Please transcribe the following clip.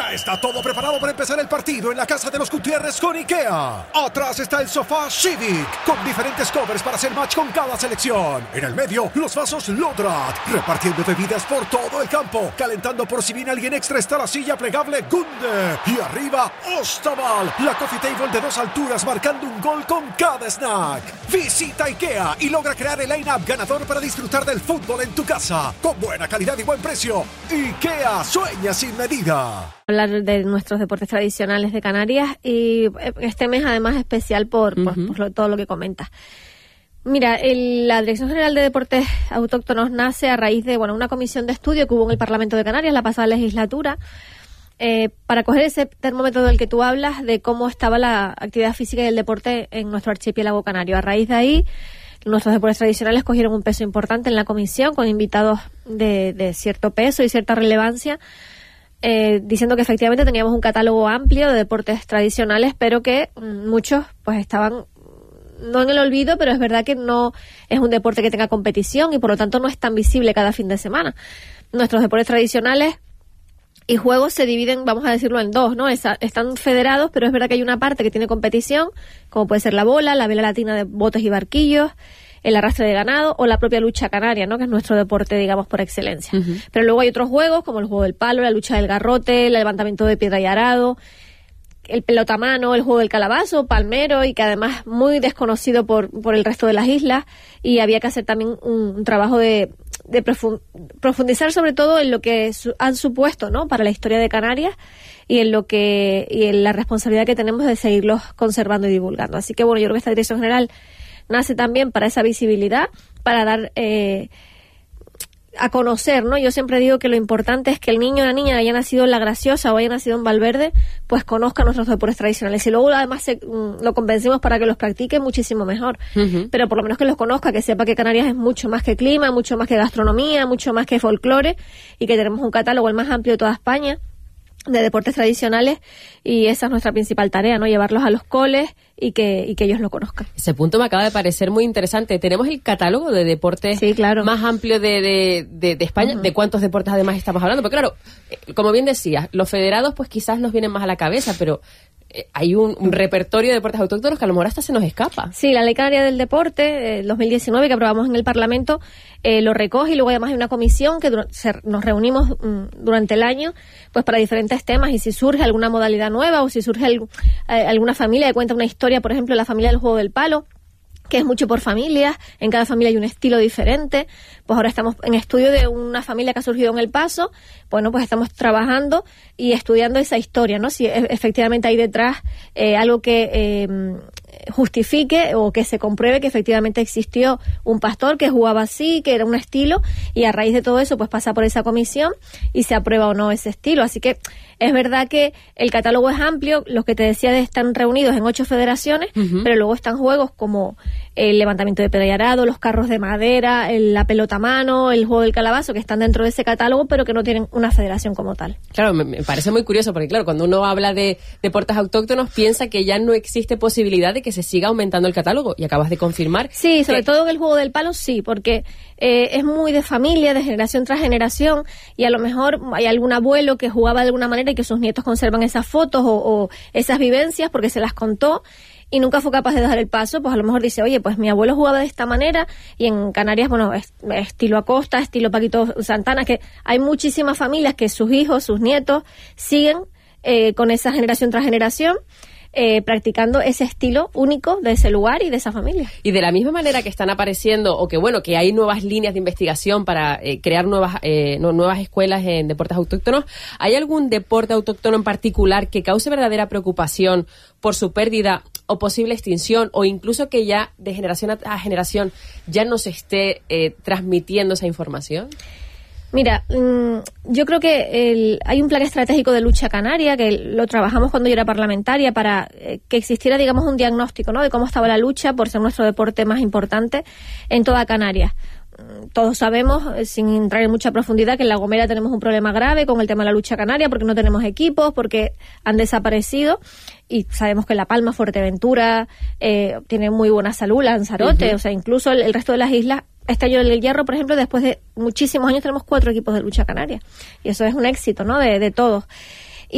Ya está todo preparado para empezar el partido en la casa de los Gutiérrez con IKEA. Atrás está el sofá Civic, con diferentes covers para hacer match con cada selección. En el medio, los vasos Lodrat, repartiendo bebidas por todo el campo. Calentando por si viene alguien extra está la silla plegable Gunde. Y arriba, Ostaval, la coffee table de 2 alturas marcando un gol con cada snack. Visita IKEA y logra crear el line-up ganador para disfrutar del fútbol en tu casa. Con buena calidad y buen precio. IKEA, sueña sin medida. Hablar de nuestros deportes tradicionales de Canarias y este mes además especial por todo lo que comentas. Mira, la Dirección General de Deportes Autóctonos nace a raíz de una comisión de estudio que hubo en el Parlamento de Canarias la pasada legislatura para coger ese termómetro del que tú hablas de cómo estaba la actividad física y el deporte en nuestro archipiélago canario. A raíz de ahí, nuestros deportes tradicionales cogieron un peso importante en la comisión con invitados de cierto peso y cierta relevancia, diciendo que efectivamente teníamos un catálogo amplio de deportes tradicionales, pero que muchos pues estaban no en el olvido, pero es verdad que no es un deporte que tenga competición y por lo tanto no es tan visible cada fin de semana. Nuestros deportes tradicionales y juegos se dividen, vamos a decirlo, en dos, ¿no? Están federados, pero es verdad que hay una parte que tiene competición, como puede ser la bola, la vela latina de botes y barquillos, el arrastre de ganado o la propia lucha canaria, ¿no? Que es nuestro deporte, digamos, por excelencia. Uh-huh. Pero luego hay otros juegos, como el juego del palo, la lucha del garrote, el levantamiento de piedra y arado, el pelotamano, el juego del calabazo, palmero, y que además muy desconocido por el resto de las islas, y había que hacer también un trabajo de profundizar sobre todo en lo que han supuesto, ¿no? Para la historia de Canarias y en la responsabilidad que tenemos de seguirlos conservando y divulgando. Así que yo creo que esta Dirección General nace también para esa visibilidad, para dar a conocer, ¿no? Yo siempre digo que lo importante es que el niño o la niña que haya nacido en La Graciosa o haya nacido en Valverde, pues conozca nuestros deportes tradicionales. Y luego además lo convencemos para que los practique, muchísimo mejor. Uh-huh. Pero por lo menos que los conozca, que sepa que Canarias es mucho más que clima, mucho más que gastronomía, mucho más que folclore, y que tenemos un catálogo el más amplio de toda España de deportes tradicionales, y esa es nuestra principal tarea, ¿no? Llevarlos a los coles y que ellos lo conozcan. Ese punto me acaba de parecer muy interesante. Tenemos el catálogo de deportes más amplio de España. Uh-huh. ¿De cuántos deportes además estamos hablando? Porque claro, como bien decías, los federados pues quizás nos vienen más a la cabeza, pero hay un repertorio de deportes autóctonos que a lo mejor hasta se nos escapa. Sí, la Ley Canaria del Deporte 2019 que aprobamos en el Parlamento lo recoge, y luego además hay una comisión que nos reunimos durante el año pues para diferentes temas, y si surge alguna modalidad nueva o si surge alguna familia que cuenta una historia, por ejemplo la familia del juego del palo, que es mucho por familias, en cada familia hay un estilo diferente. Pues ahora estamos en estudio de una familia que ha surgido en El Paso. Bueno, pues estamos trabajando y estudiando esa historia, ¿no? Si efectivamente hay detrás algo que justifique o que se compruebe que efectivamente existió un pastor que jugaba así, que era un estilo, y a raíz de todo eso pues pasa por esa comisión y se aprueba o no ese estilo. Así que es verdad que el catálogo es amplio, los que te decía están reunidos en 8 federaciones, uh-huh. Pero luego están juegos como el levantamiento de piedra y arado, los carros de madera, la pelota a mano, el juego del calabazo, que están dentro de ese catálogo, pero que no tienen una federación como tal. Claro, me parece muy curioso, porque claro, cuando uno habla de deportes autóctonos, piensa que ya no existe posibilidad de que se siga aumentando el catálogo, y acabas de confirmar. Sí, sobre todo en el juego del palo, sí, porque es muy de familia, de generación tras generación, y a lo mejor hay algún abuelo que jugaba de alguna manera y que sus nietos conservan esas fotos o esas vivencias porque se las contó, y nunca fue capaz de dar el paso. Pues a lo mejor dice, oye, pues mi abuelo jugaba de esta manera, y en Canarias, estilo Acosta, estilo Paquito Santana, que hay muchísimas familias que sus hijos, sus nietos siguen con esa generación tras generación, practicando ese estilo único de ese lugar y de esa familia. Y de la misma manera que están apareciendo, o que hay nuevas líneas de investigación para crear nuevas escuelas en deportes autóctonos, ¿hay algún deporte autóctono en particular que cause verdadera preocupación por su pérdida o posible extinción, o incluso que ya de generación a generación ya no se esté transmitiendo esa información? Mira, yo creo que hay un plan estratégico de lucha canaria que lo trabajamos cuando yo era parlamentaria para que existiera, digamos, un diagnóstico, ¿no? De cómo estaba la lucha por ser nuestro deporte más importante en toda Canarias. Todos sabemos, sin entrar en mucha profundidad, que en La Gomera tenemos un problema grave con el tema de la lucha canaria, porque no tenemos equipos, porque han desaparecido, y sabemos que La Palma, Fuerteventura tiene muy buena salud, Lanzarote, uh-huh. O sea, incluso el resto de las islas. Este año en El Hierro, por ejemplo, después de muchísimos años tenemos 4 equipos de lucha canaria, y eso es un éxito, ¿no? De todos.